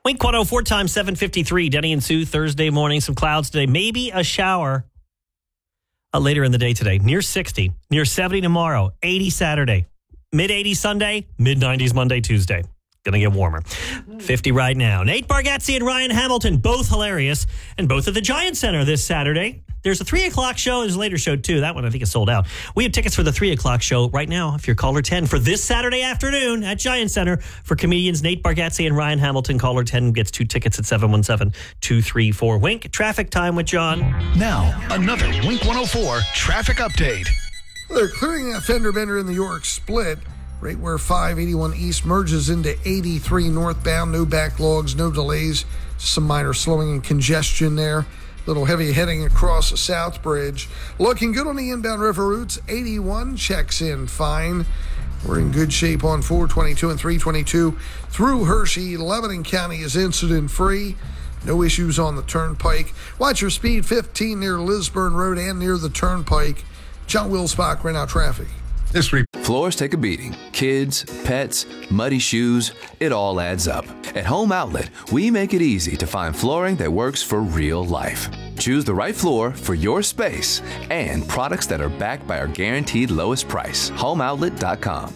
Wink 104 time 7:53. Denny and Sue, Thursday morning. Some clouds today. Maybe a shower later in the day today. Near 60. Near 70 tomorrow. 80 Saturday. Mid-80s Sunday. Mid-90s Monday, Tuesday. Going to get warmer. 50 right now. Nate Bargatze and Ryan Hamilton, both hilarious, and both at the Giant Center this Saturday. There's a 3 o'clock show. There's a later show, too. That one, I think, is sold out. We have tickets for the 3 o'clock show right now, if you're caller 10, for this Saturday afternoon at Giant Center for comedians Nate Bargatze and Ryan Hamilton. Caller 10 gets 2 tickets at 717-234-WINK. Traffic time with John. Now, another Wink 104 traffic update. They're clearing that fender bender in the York Split, right where 581 East merges into 83 northbound. No backlogs, no delays. Some minor slowing and congestion there. Little heavy heading across the South Bridge. Looking good on the inbound river routes. 81 checks in fine. We're in good shape on 422 and 322 through Hershey. Lebanon County is incident free. No issues on the Turnpike. Watch your speed 15 near Lisburn Road and near the Turnpike. John Wilsbach, right now traffic. Floors take a beating. Kids, pets, muddy shoes, it all adds up. At Home Outlet, we make it easy to find flooring that works for real life. Choose the right floor for your space and products that are backed by our guaranteed lowest price. HomeOutlet.com.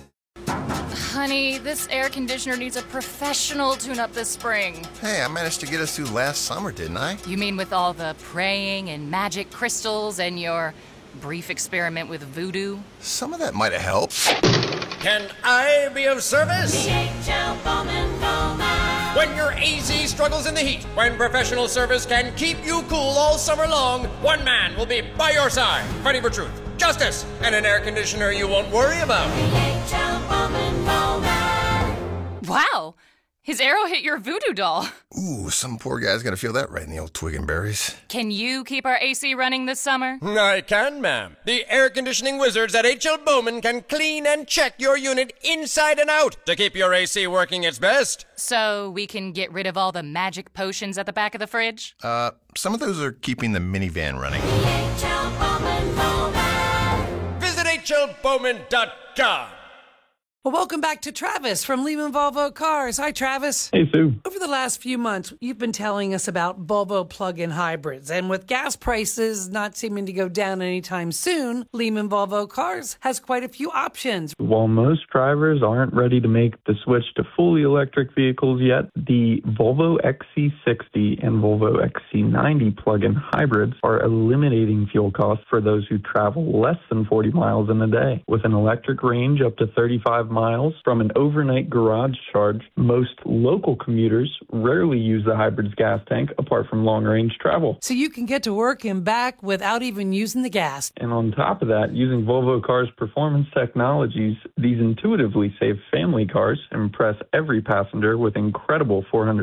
Honey, this air conditioner needs a professional tune-up this spring. Hey, I managed to get us through last summer, didn't I? You mean with all the praying and magic crystals and your brief experiment with voodoo? Some of that might have helped. Can I be of service? DHL Bowman Bowman. When your AZ struggles in the heat, when professional service can keep you cool all summer long, one man will be by your side, fighting for truth, justice, and an air conditioner you won't worry about. DHL Bowman Bowman. Wow! His arrow hit your voodoo doll. Ooh, some poor guy's gonna feel that right in the old twig and berries. Can you keep our AC running this summer? I can, ma'am. The air conditioning wizards at H.L. Bowman can clean and check your unit inside and out to keep your AC working its best. So we can get rid of all the magic potions at the back of the fridge? Some of those are keeping the minivan running. DHL Bowman Bowman. Visit HLBowman.com. Well, welcome back to Travis from Lehman Volvo Cars. Hi, Travis. Hey, Sue. Over the last few months, you've been telling us about Volvo plug-in hybrids. And with gas prices not seeming to go down anytime soon, Lehman Volvo Cars has quite a few options. While most drivers aren't ready to make the switch to fully electric vehicles yet, the Volvo XC60 and Volvo XC90 plug-in hybrids are eliminating fuel costs for those who travel less than 40 miles in a day. With an electric range up to 35 miles from an overnight garage charge, most local commuters rarely use the hybrid's gas tank apart from long-range travel. So you can get to work and back without even using the gas. And on top of that, using Volvo Cars' performance technologies, these intuitively safe family cars impress every passenger with incredible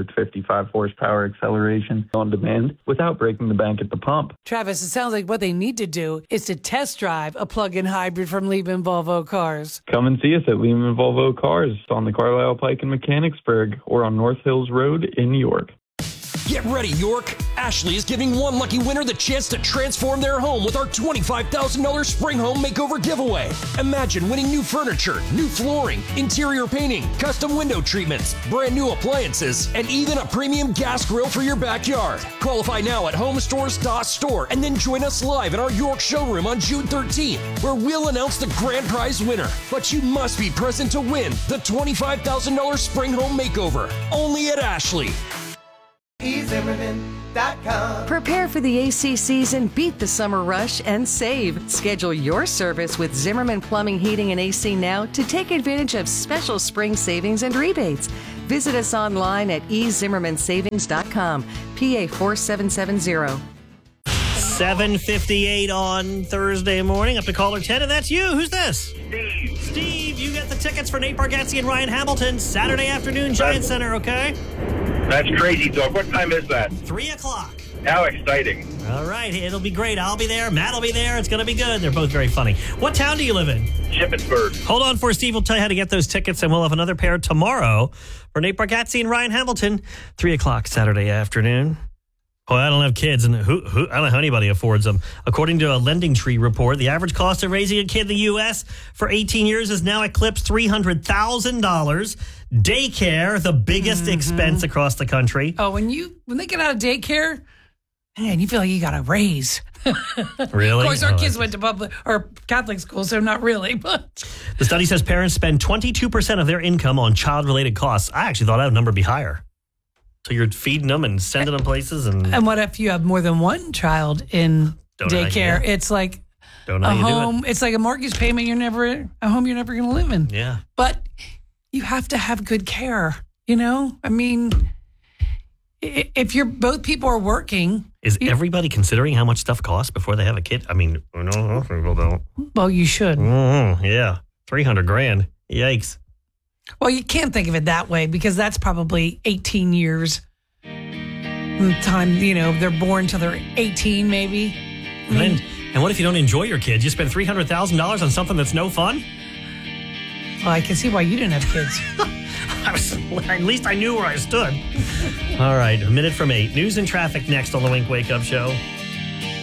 455 horsepower acceleration on demand without breaking the bank at the pump. Travis, it sounds like what they need to do is to test drive a plug-in hybrid from Lehman Volvo Cars. Come and see us at Lehman Volvo Cars on the Carlisle Pike in Mechanicsburg or on North Hills Road in New York. Get ready, York! Ashley is giving one lucky winner the chance to transform their home with our $25,000 Spring Home Makeover giveaway. Imagine winning new furniture, new flooring, interior painting, custom window treatments, brand new appliances, and even a premium gas grill for your backyard. Qualify now at homestores.store and then join us live in our York showroom on June 13th, where we'll announce the grand prize winner. But you must be present to win the $25,000 Spring Home Makeover, only at Ashley. EZimmerman.com. Prepare for the AC season, beat the summer rush, and save. Schedule your service with Zimmerman Plumbing, Heating, and AC now to take advantage of special spring savings and rebates. Visit us online at ezimmermansavings.com, PA 4770. 7:58 on Thursday morning. Up to caller 10, and that's you. Who's this? Steve. Steve, you got the tickets for Nate Bargatze and Ryan Hamilton, Saturday afternoon, Giant Center, okay? That's crazy, dog. What time is that? 3 o'clock. How exciting. All right, it'll be great. I'll be there. Matt will be there. It's going to be good. They're both very funny. What town do you live in? Shippensburg. Hold on for Steve. We'll tell you how to get those tickets, and we'll have another pair tomorrow for Nate Bargatze and Ryan Hamilton, 3 o'clock Saturday afternoon. Oh, I don't have kids, and who I don't know how anybody affords them. According to a Lending Tree report, the average cost of raising a kid in the U.S. for 18 years has now eclipsed $300,000. Daycare, the biggest expense across the country. Oh, when they get out of daycare, man, you feel like you got a raise. Really? Of course, our kids went to public or Catholic school, so not really. But the study says parents spend 22% of their income on child-related costs. I actually thought that number would be higher. So you're feeding them and sending them places, and what if you have more than one child in daycare? It's like a home. It's like a mortgage payment. A home you're never going to live in. Yeah, but you have to have good care. You know, I mean, if both people are working, is everybody considering how much stuff costs before they have a kid? I mean, no, people don't. Well, you should. Yeah, $300,000. Yikes. Well, you can't think of it that way because that's probably 18 years from the time, they're born till they're 18 maybe. And what if you don't enjoy your kids? You spend $300,000 on something that's no fun? Well, I can see why you didn't have kids. At least I knew where I stood. All right, a minute from 8. News and traffic next on the Wink Wake Up Show.